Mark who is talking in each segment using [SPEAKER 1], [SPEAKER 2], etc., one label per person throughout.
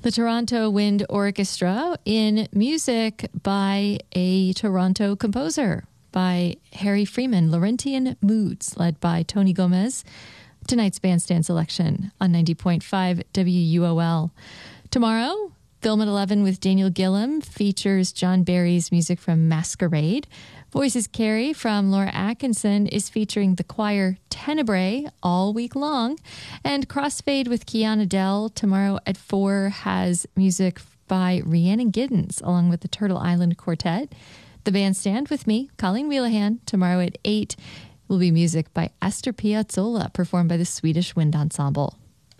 [SPEAKER 1] The Toronto Wind Orchestra in music by a Toronto composer, by Harry Freeman, Laurentian Moods, led by Tony Gomez. Tonight's bandstand selection on 90.5 WUOL. Tomorrow, Film at 11 with Daniel Gillam features John Barry's music from Masquerade. Voices Carry from Laura Atkinson is featuring the choir Tenebrae all week long. And Crossfade with Kiana Dell tomorrow at 4 has music by Rhiannon Giddens along with the Turtle Island Quartet. The bandstand with me, Colleen Wheelahan, tomorrow at 8 will be music by Astor Piazzolla performed by the Swedish Wind Ensemble.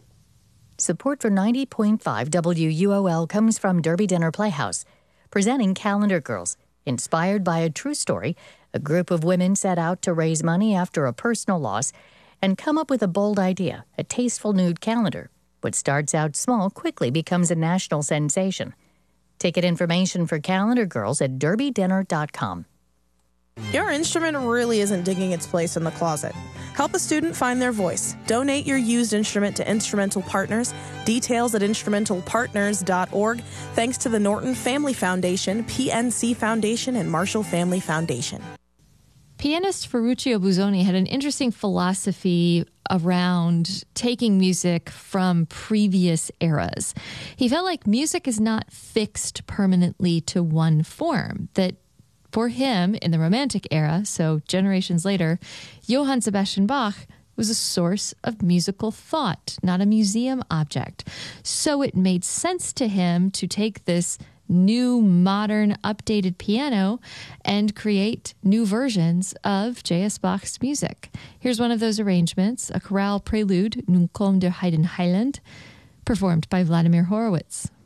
[SPEAKER 2] Support for 90.5 WUOL comes from Derby Dinner Playhouse, presenting Calendar Girls. Inspired by a true story, a group of women set out to raise money after a personal loss and come up with a bold idea, a tasteful nude calendar. What starts out small quickly becomes a national sensation. Ticket information for Calendar Girls at derbydinner.com.
[SPEAKER 3] Your instrument really isn't digging its place in the closet. Help a student find their voice. Donate your used instrument to Instrumental Partners. Details at instrumentalpartners.org. Thanks to the Norton Family Foundation, PNC Foundation, and Marshall Family Foundation.
[SPEAKER 1] Pianist Ferruccio Busoni had an interesting philosophy around taking music from previous eras. He felt like music is not fixed permanently to one form, that for him, in the Romantic era, so generations later, Johann Sebastian Bach was a source of musical thought, not a museum object. So it made sense to him to take this new, modern, updated piano and create new versions of J.S. Bach's music. Here's one of those arrangements, a chorale prelude, Nun kom der Heiden Heiland, performed by Vladimir Horowitz.